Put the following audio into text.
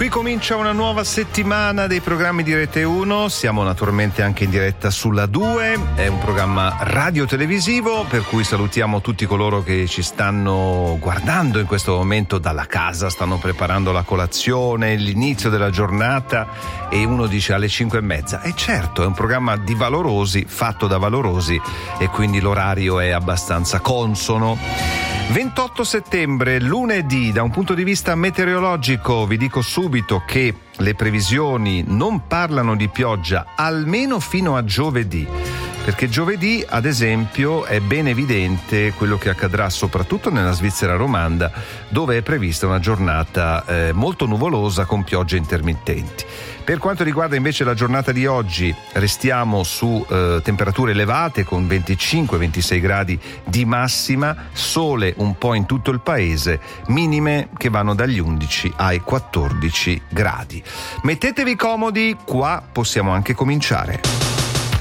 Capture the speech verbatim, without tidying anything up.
Qui comincia una nuova settimana dei programmi di Rete uno, siamo naturalmente anche in diretta sulla due, è un programma radio-televisivo per cui salutiamo tutti coloro che ci stanno guardando in questo momento dalla casa, stanno preparando la colazione, l'inizio della giornata e uno dice alle cinque e mezza, e certo è un programma di valorosi, fatto da valorosi e quindi l'orario è abbastanza consono. ventotto settembre, lunedì, da un punto di vista meteorologico vi dico subito che le previsioni non parlano di pioggia almeno fino a giovedì, perché giovedì ad esempio è ben evidente quello che accadrà soprattutto nella Svizzera romanda, dove è prevista una giornata eh, molto nuvolosa con piogge intermittenti. Per quanto riguarda invece la giornata di oggi, restiamo su eh, temperature elevate con venticinque ventisei gradi di massima, sole un po' in tutto il paese, minime che vanno dagli undici ai quattordici gradi. Mettetevi comodi, qua possiamo anche cominciare.